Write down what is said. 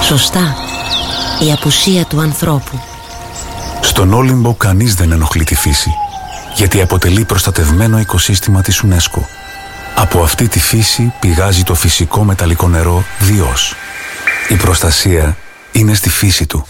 Σωστά, η απουσία του ανθρώπου. Στον Όλυμπο κανείς δεν ενοχλεί τη φύση, γιατί αποτελεί προστατευμένο οικοσύστημα της UNESCO. Από αυτή τη φύση πηγάζει το φυσικό μεταλλικό νερό Διός. Η προστασία είναι στη φύση του.